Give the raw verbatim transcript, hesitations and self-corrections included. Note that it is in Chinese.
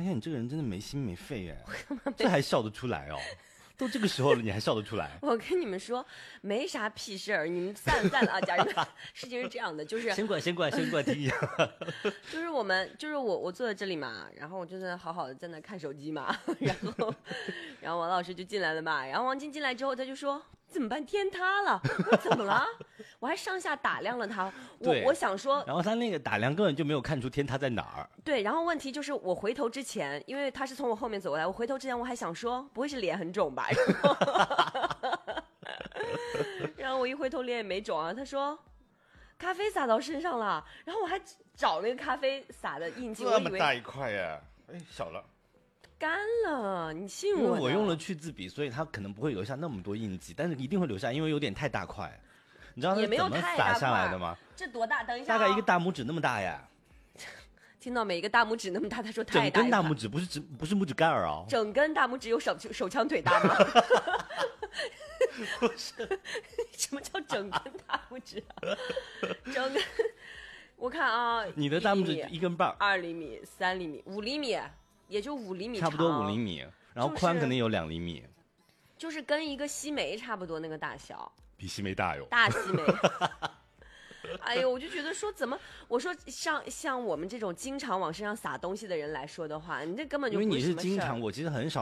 现你这个人真的没心没肺哎，这还笑得出来哦？都这个时候了，你还笑得出来？ 我跟你们说，没啥屁事儿，你们散散了啊，家人们。事情是这样的，就是先过来，先过来，先过来听一下。 就是我们，就是我，我坐在这里嘛，然后我就在好好的在那看手机嘛，然后，然后王老师就进来了嘛，然后王晶进来之后，他就说怎么办？天塌了！我说怎么了？我还上下打量了他，我我想说， 然后他那个打量根本就没有看出天塌在哪儿。 对，然后问题就是我回头之前，因为他是从我后面走过来，我回头之前我还想说，不会是脸很肿吧？然后我一回头脸也没肿啊，他说咖啡洒到身上了，然后我还找那个咖啡洒的印记， 这么大一块呀，哎，小了。 干了，你信我？ 因为我用了去渍笔，所以它可能不会留下那么多印记，但是一定会留下，因为有点太大块。你知道它是怎么撒下来的吗？ 这多大？等一下、哦， 大概一个大拇指那么大呀。 听到每一个大拇指那么大，他说太大。 整根大拇指不是指不是拇指盖儿啊。 整根大拇指有手手枪腿大吗？ 不是。 什么叫整根大拇指啊？整根，我看啊， 你的大拇指一根半， 二厘米、三厘米、五厘米。也就五厘米长， 差不多五厘米，然后宽可能有两厘米， 就是、就是跟一个西梅差不多那个大小， 比西梅大哟， 大西梅。哎呦，我就觉得说怎么，我说像像我们这种经常往身上撒东西的人来说的话，你这根本就不是什么事儿。 因为你是经常，我其实很少。